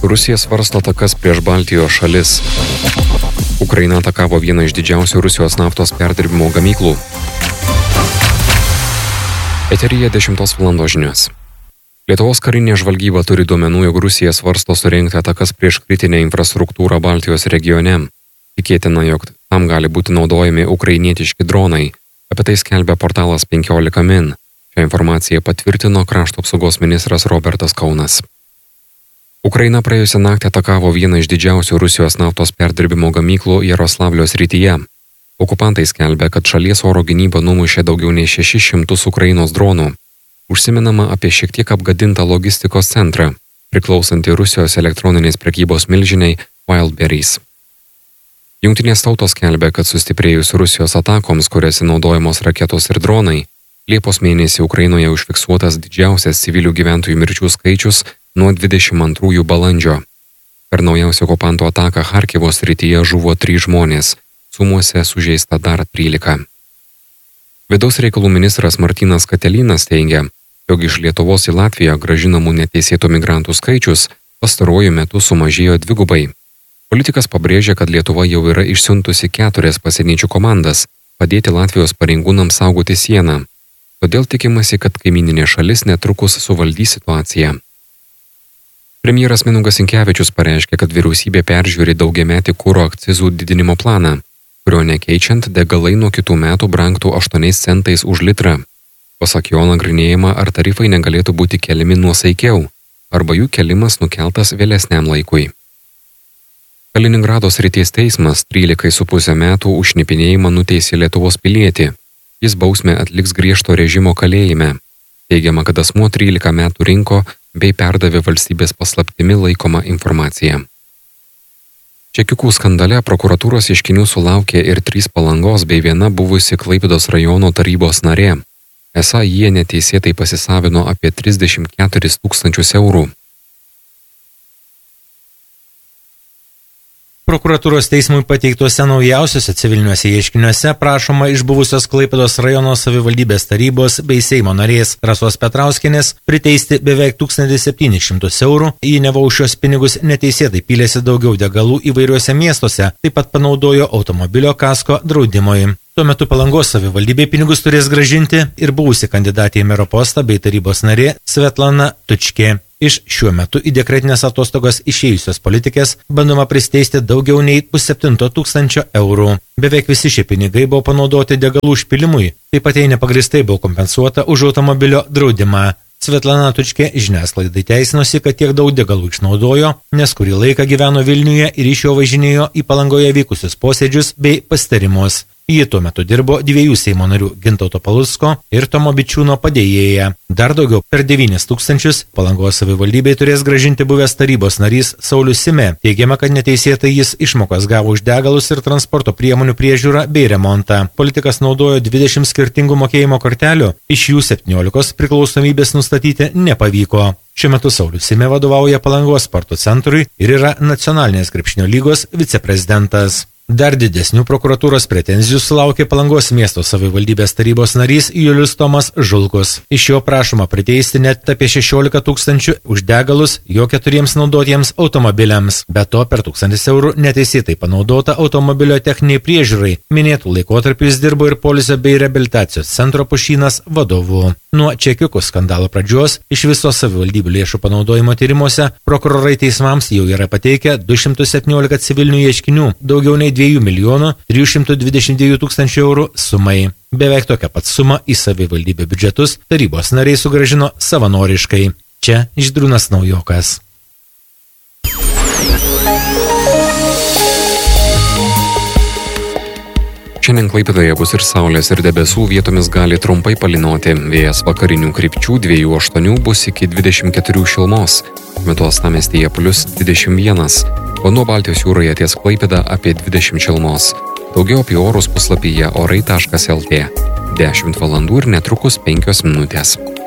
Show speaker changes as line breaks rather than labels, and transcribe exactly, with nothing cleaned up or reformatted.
Rusija svarsto atakas prieš Baltijos šalis. Ukraina atakavo vieną iš didžiausių Rusijos naftos perdirbimo gamyklų. Eteryje dešimtos valandos žinios. Lietuvos karinė žvalgyba turi duomenų, jog Rusija svarsto surengti atakas prieš kritinę infrastruktūrą Baltijos regione. Tikėtina, jog tam gali būti naudojami ukrainietiški dronai. Apie tai skelbia portalas penkiolika min. Šią informaciją patvirtino krašto apsaugos ministras Robertas Kaunas. Ukraina praėjusią naktį atakavo vieną iš didžiausių Rusijos naftos perdirbimo gamyklų Jaroslavlio srityje. Okupantai skelbia, kad šalies oro gynyba numušė daugiau nei šešis šimtus Ukrainos dronų. Užsimenama apie šiek tiek apgadintą logistikos centrą, priklausantį Rusijos elektroninės prekybos milžiniai Wildberries. Jungtinės tautos skelbia, kad sustiprėjus Rusijos atakoms, kuriuose naudojamos raketos ir dronai, Liepos mėnesį Ukrainoje užfiksuotas didžiausias civilių gyventojų mirčių skaičius nuo dvidešimt antrųjų balandžio. Per naujausią okupantų ataką Charkivo srityje žuvo trys žmonės, Sumuose sužeista dar trylika. Vidaus reikalų ministras Martynas Katelinas teigia, jog iš Lietuvos į Latviją grąžinamų neteisėtų migrantų skaičius pastaruoju metu sumažėjo dvigubai. Politikas pabrėžia, kad Lietuva jau yra išsiuntusi keturias pasieniečių komandas padėti Latvijos pareigūnams saugoti sieną. Todėl tikimasi, kad kaimyninė šalis netrukus suvaldys situaciją. Premjeras Mindaugas Sinkevičius pareiškė, kad vyriausybė peržiūri daugiametį kuro akcizų didinimo planą, kurio nekeičiant degalai nuo kitų metų brangtų aštuoniais centais už litrą. Pasak jo nagrinėjama, ar tarifai negalėtų būti keliami nuosaikiau, arba jų kelimas nukeltas vėlesniam laikui. Kaliningrado srities teismas trylika su puse metų už šnipinėjimą nuteisė Lietuvos pilietį. Jis bausmę atliks griežto režimo kalėjime. Teigiama, kad asmuo trylika metų rinko bei perdavė valstybės paslaptimi laikomą informaciją. Čekiukų skandale prokuratūros ieškinių sulaukė ir trys Palangos bei viena buvusi Klaipėdos rajono tarybos narė. Esą jie neteisėtai pasisavino apie trisdešimt keturis tūkstančius eurų.
Prokuratūros teismui pateiktuose naujausiuose civiliniuose ieškiniuose prašoma iš buvusios Klaipėdos rajono savivaldybės tarybos bei Seimo narės Rasos Petrauskienės priteisti beveik tūkstantį septynis šimtus eurų, jį neva už šios pinigus neteisėtai pylėsi daugiau degalų įvairiuose miestuose, taip pat panaudojo automobilio kasko draudimui. Tuo metu Palangos savivaldybė pinigus turės grąžinti ir buvusi kandidatė į mero postą bei tarybos narė Svetlana Tučkė. Iš šiuo metu į dekretinės atostogas išėjusios politikės bandoma pristeisti daugiau nei pusseptinto tūkstančio eurų. Beveik visi šie pinigai buvo panaudoti degalų užpilimui, taip pat jai nepagristai buvo kompensuota už automobilio draudimą. Svetlana Tučkė žiniasklaidai teisinosi, kad tiek daug degalų išnaudojo, nes kurį laiką gyveno Vilniuje ir iš jo važinėjo į Palangoje vykusius posėdžius bei pasitarimus. Ji tuo metu dirbo dviejų Seimo narių Gintauto Palucko ir Tomo Bičiūno padėjėja. Dar daugiau per devynis tūkstančius Palangos savivaldybei turės grąžinti buvęs tarybos narys Saulius Sime. Teigiama, kad neteisėtai jis išmokas gavo už degalus ir transporto priemonių priežiūrą bei remontą. Politikas naudojo dvidešimt skirtingų mokėjimo kortelių, iš jų septyniolikos priklausomybės nustatyti nepavyko. Šiuo metu Saulius Sime vadovauja Palangos sporto centrui ir yra nacionalinės krepšinio lygos viceprezidentas. Dar didesnių prokuratūros pretenzijų sulaukė Palangos miesto savivaldybės tarybos narys Julius Tomas Žulkus. Iš jo prašoma priteisti net apie šešiolika tūkstančių už degalus jo keturiems naudotiems automobiliams. Be to per tūkstantis eurų neteisėtai panaudota automobilio techniniai priežiūrai. Minėtų laikotarpių jis dirbo ir poilsio bei reabilitacijos centro Pušynas vadovu. Nuo čekiukų skandalo pradžios iš viso savivaldybių lėšų panaudojimo tyrimuose prokurorai teismams jau yra pateikę du šimtus septyniolika civilinių ieškinių, daugiau nei dviejų milijonų trijų šimtų dvidešimt dviejų tūkstančių eurų sumai. Beveik tokią pat sumą į savivaldybių biudžetus tarybos nariai sugrąžino savanoriškai. Čia Žydrūnas Naujokas.
Šiandien Klaipėdoje bus ir saulės, ir debesų, vietomis gali trumpai palynoti. Vėjas vakarinių krypčių dviejų aštuonių bus iki dvidešimt keturių šilumos. Metu uostamiestyje plius dvidešimt vienas. Vanduo Baltijos jūroje ties Klaipėda apie dvidešimt šilumos. Daugiau apie orus puslapyje orai taškas lt. dešimt valandų ir netrukus penkios minutės.